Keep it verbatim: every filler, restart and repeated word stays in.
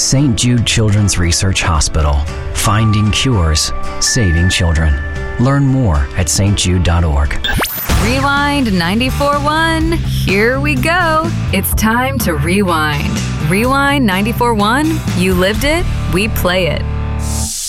Saint Jude Children's Research Hospital. Finding cures, saving children. Learn more at s t jude dot org. Rewind ninety-four point one. Here we go. It's time to rewind. Rewind ninety-four point one. You lived it, we play it.